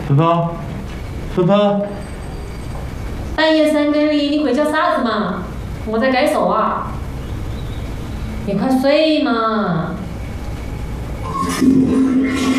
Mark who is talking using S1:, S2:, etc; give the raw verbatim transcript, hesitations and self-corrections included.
S1: 特特，特特，
S2: 半夜三更里，你会叫啥子嘛？我在该说啊，你快睡嘛！